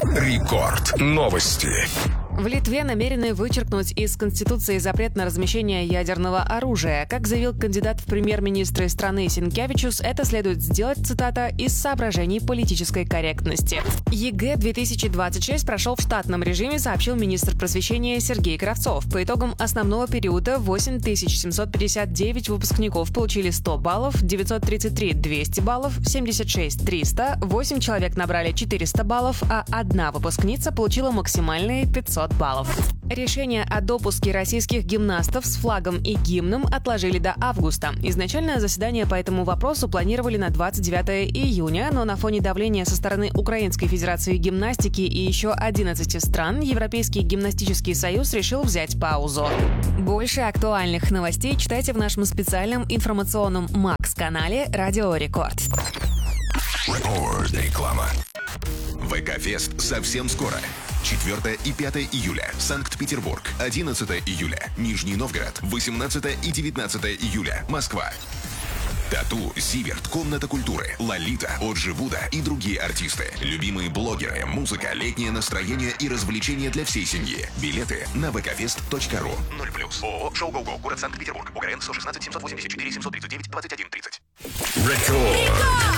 Рекорд. Новости. В Литве намерены вычеркнуть из Конституции запрет на размещение ядерного оружия. Как заявил кандидат в премьер-министры страны Синкевичус, это следует сделать, цитата, «из соображений политической корректности». ЕГЭ 2026 прошел в штатном режиме, сообщил министр просвещения Сергей Кравцов. По итогам основного периода 8759 выпускников получили 100 баллов, 933 – 200 баллов, 76 – 300, 8 человек набрали 400 баллов, а одна выпускница получила максимальные 500 баллов. Решение о допуске российских гимнастов с флагом и гимном отложили до августа. Изначально заседание по этому вопросу планировали на 29 июня, но на фоне давления со стороны Украинской Федерации гимнастики и еще 11 стран Европейский гимнастический союз решил взять паузу. Больше актуальных новостей читайте в нашем специальном информационном Макс-канале «Радио Рекорд». Реклама. ВК-фест совсем скоро. 4 и 5 июля. Санкт-Петербург. 11 июля. Нижний Новгород. 18 и 19 июля. Москва. Тату, Зиверт, Комната культуры, Лолита, Оджи Буда и другие артисты. Любимые блогеры, музыка, летнее настроение и развлечения для всей семьи. Билеты на vkfest.ru. 0+. ООО «Шоу Гоу-Гоу», город Санкт-Петербург. УГРН 116 784 739 21 30. Рекорд.